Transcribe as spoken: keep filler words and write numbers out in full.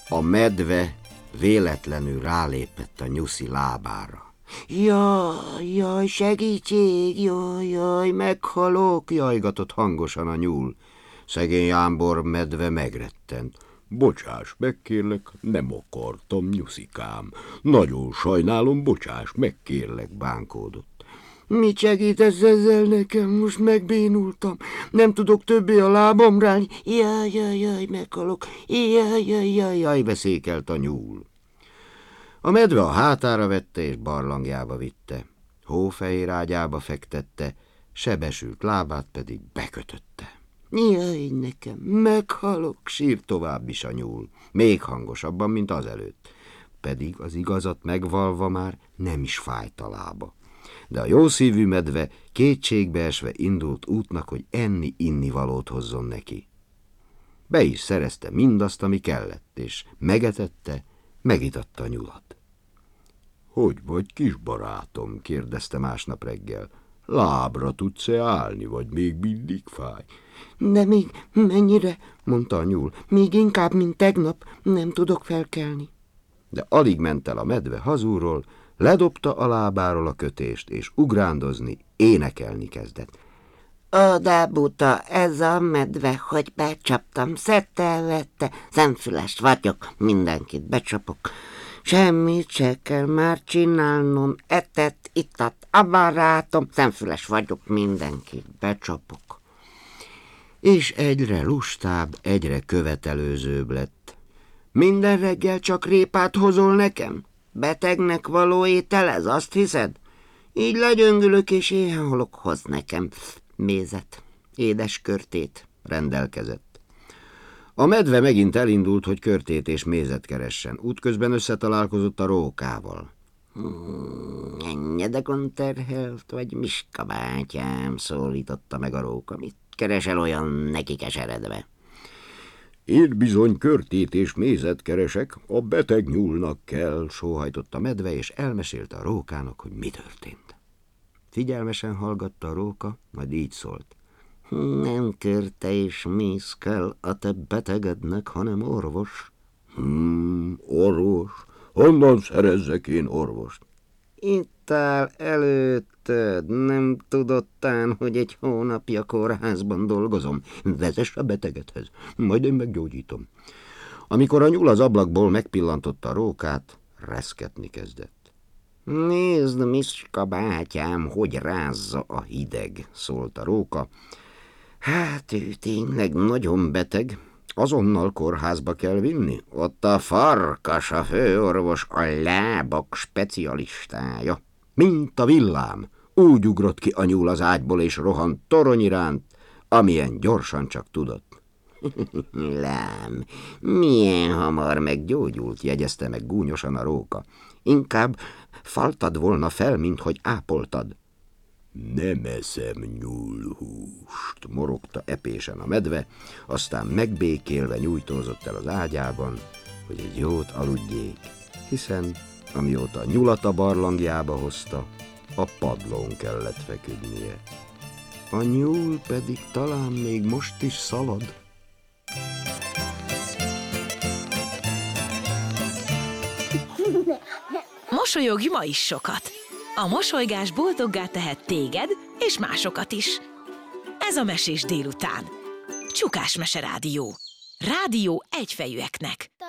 A medve véletlenül rálépett a nyuszi lábára. Jaj, jaj, segítség, jaj, jaj, meghalok, jajgatott hangosan a nyúl. Szegény Jámbor medve megrettent. Bocsáss meg, kérlek, nem akartam, nyuszikám. Nagyon sajnálom, bocsáss meg, kérlek, bánkódott. Mit segítesz ezzel nekem? Most megbénultam. Nem tudok többé a lábam rálni. Jaj, jaj, jaj, meghalok. Jaj, jaj, jaj, jaj, veszékelt a nyúl. A medve a hátára vette és barlangjába vitte. Hófehér ágyába fektette, sebesült lábát pedig bekötötte. Jaj, nekem, meghalok, sírt tovább is a nyúl, még hangosabban, mint azelőtt. Pedig az igazat megvalva már nem is fájt a lába. De a jószívű medve kétségbeesve indult útnak, hogy enni-inni valót hozzon neki. Be is szerezte mindazt, ami kellett, és megetette, megitatta a nyulat. Hogy vagy, kis barátom? Kérdezte másnap reggel. Lábra tudsz-e állni, vagy még mindig fáj? De még mennyire, mondta a nyúl, még inkább, mint tegnap, nem tudok felkelni. De alig ment el a medve hazúról, ledobta a lábáról a kötést, és ugrándozni, énekelni kezdett. Oda buta ez a medve, hogy becsaptam, szedte, vette, szemfüles vagyok, mindenkit becsapok. Semmit se kell már csinálnom, etett, ittat a barátom, szemfüles vagyok, mindenkit becsapok. És egyre lustább, egyre követelőzőbb lett. Minden reggel csak répát hozol nekem? Betegnek való étel ez, azt hiszed? Így legyöngülök és éhen halok, hoz nekem mézet, édes körtét, rendelkezett. A medve megint elindult, hogy körtét és mézet keressen. Útközben összetalálkozott a rókával. Hmm, ennyedekon terhelt, vagy Miska bátyám, szólította meg a róka. Mit keresel olyan neki keseredve? Én bizony körtét és mézet keresek, a beteg nyúlnak kell, sóhajtott a medve, és elmesélte a rókának, hogy mi történt. Figyelmesen hallgatta a róka, majd így szólt. Nem körte és méz kell a te betegednek, hanem orvos. Hmm, orvos? Honnan szerezzek én orvost? Itt áll előtted, nem tudottán, hogy egy hónapja kórházban dolgozom. Vezess a betegedhez, majd én meggyógyítom. Amikor a nyúl az ablakból megpillantotta a rókát, reszketni kezdett. Nézd, Miska bátyám, hogy rázza a hideg, szólt a róka. Hát ő tényleg nagyon beteg, azonnal kórházba kell vinni. Ott a Farkas, a főorvos, a lábak specialistája. Mint a villám, úgy ugrott ki a nyúl az ágyból, és rohant torony iránt, amilyen gyorsan csak tudott. Lám, milyen hamar meggyógyult, jegyezte meg gúnyosan a róka. Inkább faltad volna fel, mint hogy ápoltad. Nem eszem nyúlhúst, morogta epésen a medve, aztán megbékélve nyújtózott el az ágyában, hogy egy jót aludjék, hiszen amióta a nyulat a barlangjába hozta, a padlón kellett feküdnie. A nyúl pedig talán még most is szalad. Mosolyogj ma is sokat! A mosolygás boldoggá tehet téged és másokat is. Ez a Mesés délután. Csukás Mese Rádió. Rádió egyfejűeknek.